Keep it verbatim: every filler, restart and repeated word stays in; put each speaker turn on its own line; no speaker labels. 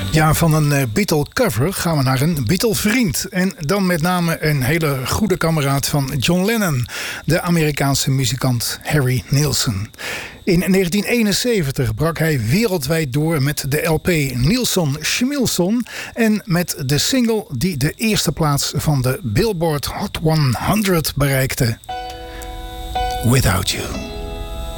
Ja, van een Beatle cover gaan we naar een Beatle vriend. En dan met name een hele goede kameraad van John Lennon, de Amerikaanse muzikant Harry Nilsson. In negentien eenenzeventig brak hij wereldwijd door met de L P Nilsson Schmilsson en met de single die de eerste plaats van de Billboard Hot honderd bereikte: Without You.